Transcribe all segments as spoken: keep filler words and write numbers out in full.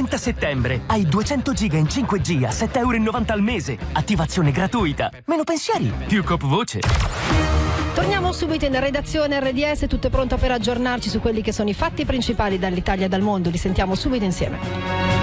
trenta settembre. Hai duecento giga in cinque G a sette euro e novanta al mese. Attivazione gratuita. Meno pensieri, più Coop Voce. Torniamo subito in redazione R D S, tutto è pronto per aggiornarci su quelli che sono i fatti principali dall'Italia e dal mondo. Li sentiamo subito insieme.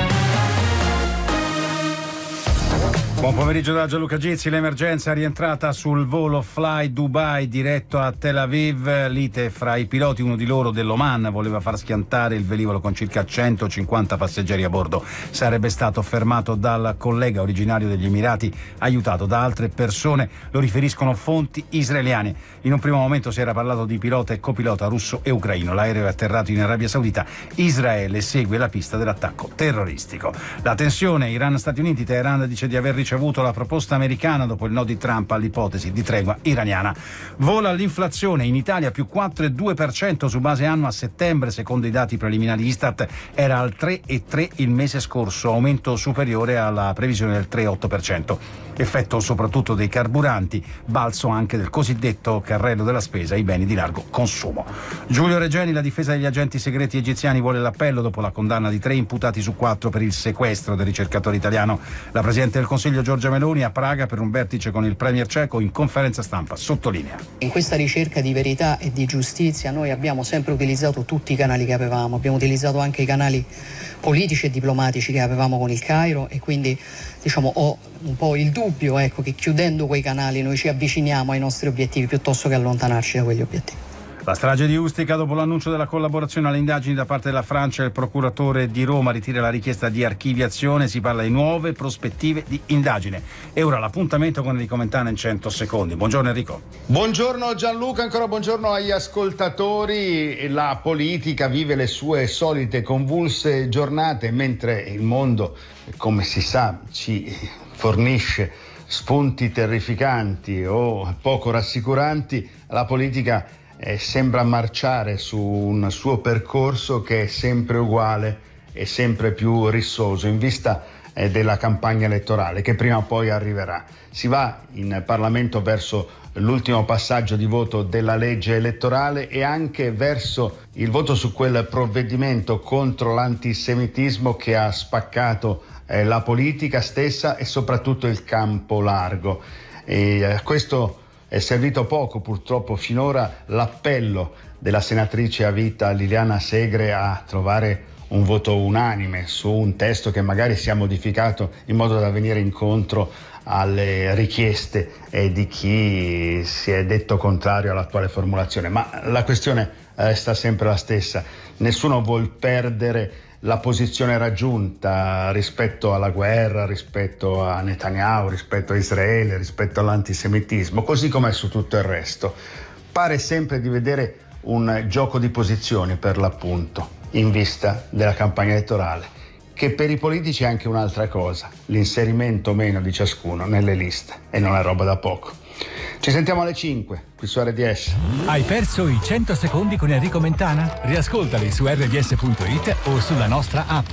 Buon pomeriggio da Gianluca Gizzi. L'emergenza è rientrata sul volo Fly Dubai diretto a Tel Aviv. Lite fra i piloti, uno di loro dell'Oman voleva far schiantare il velivolo con circa centocinquanta passeggeri a bordo. Sarebbe stato fermato dal collega originario degli Emirati, aiutato da altre persone, lo riferiscono fonti israeliane. In un primo momento si era parlato di pilota e copilota russo e ucraino. L'aereo è atterrato in Arabia Saudita. Israele segue la pista dell'attacco terroristico. La tensione Iran-Stati Uniti. Teheran dice di aver ricevuto ricevuto la proposta americana dopo il no di Trump all'ipotesi di tregua iraniana. Vola l'inflazione in Italia, più quattro virgola due per cento su base annua a settembre, secondo i dati preliminari Istat era al tre virgola tre per cento il mese scorso, aumento superiore alla previsione del tre virgola otto per cento. Effetto soprattutto dei carburanti, balzo anche del cosiddetto carrello della spesa, i beni di largo consumo. Giulio Regeni, la difesa degli agenti segreti egiziani vuole l'appello dopo la condanna di tre imputati su quattro per il sequestro del ricercatore italiano. La Presidente del Consiglio Giorgia Meloni a Praga per un vertice con il premier ceco, in conferenza stampa sottolinea: in questa ricerca di verità e di giustizia noi abbiamo sempre utilizzato tutti i canali che avevamo, abbiamo utilizzato anche i canali politici e diplomatici che avevamo con il Cairo, e quindi diciamo ho un po' il dubbio, ecco, che chiudendo quei canali noi ci avviciniamo ai nostri obiettivi piuttosto che allontanarci da quegli obiettivi. La strage di Ustica, dopo l'annuncio della collaborazione alle indagini da parte della Francia, il procuratore di Roma ritira la richiesta di archiviazione. Si parla di nuove prospettive di indagine. E ora l'appuntamento con Enrico Mentana in cento secondi. Buongiorno Enrico. Buongiorno Gianluca, ancora buongiorno agli ascoltatori. La politica vive le sue solite convulse giornate, mentre il mondo, come si sa, ci fornisce spunti terrificanti o poco rassicuranti. La politica Eh, sembra marciare su un suo percorso che è sempre uguale e sempre più rissoso in vista eh, della campagna elettorale che prima o poi arriverà. Si va in Parlamento verso l'ultimo passaggio di voto della legge elettorale e anche verso il voto su quel provvedimento contro l'antisemitismo che ha spaccato eh, la politica stessa e soprattutto il campo largo. E, eh, questo È servito poco purtroppo finora l'appello della senatrice a vita Liliana Segre a trovare un voto unanime su un testo che magari sia modificato in modo da venire incontro alle richieste eh, di chi si è detto contrario all'attuale formulazione. Ma la questione resta sempre la stessa: nessuno vuol perdere la posizione raggiunta rispetto alla guerra, rispetto a Netanyahu, rispetto a Israele, rispetto all'antisemitismo, così come su tutto il resto. Pare sempre di vedere un gioco di posizioni, per l'appunto, in vista della campagna elettorale, che per i politici è anche un'altra cosa: l'inserimento o meno di ciascuno nelle liste, e non è roba da poco. Ci sentiamo alle cinque, qui su R D S. Hai perso i cento secondi con Enrico Mentana? Riascoltali su R D S punto it o sulla nostra app.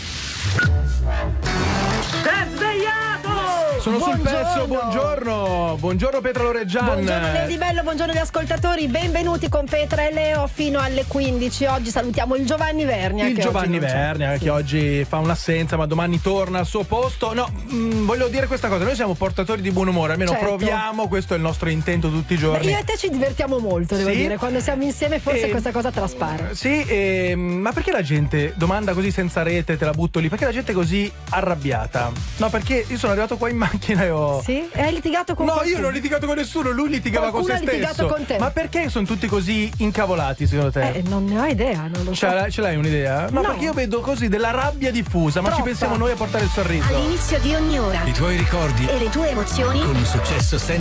Sono Buongiorno. sul pezzo, buongiorno, buongiorno Petra Loreggian. Buongiorno Lady Bello, buongiorno agli ascoltatori, benvenuti con Petra e Leo fino alle quindici. Oggi salutiamo il Giovanni Vernia. Il che Giovanni oggi Vernia, sì. che oggi fa un'assenza ma domani torna al suo posto. No, mh, voglio dire questa cosa: noi siamo portatori di buon umore, almeno Certo. proviamo, questo è il nostro intento tutti i giorni. Beh, io e te ci divertiamo molto, devo Sì. dire, quando siamo insieme forse E- questa cosa traspare. Sì, ehm, ma perché la gente domanda così senza rete, te la butto lì? Perché la gente è così arrabbiata? No, perché io sono arrivato qua in macchina e ho... Sì? E hai litigato con No, qualcuno? io non ho litigato con nessuno, lui litigava Qualcuno con se ha litigato stesso. con te? Ma perché sono tutti così incavolati secondo te? Eh, non ne ho idea, non lo so. Ce l'hai, ce l'hai un'idea? No, No. perché io vedo così della rabbia diffusa, ma ci Troppa. pensiamo noi a portare il sorriso. All'inizio di ogni ora I tuoi ricordi e le tue emozioni con un successo senza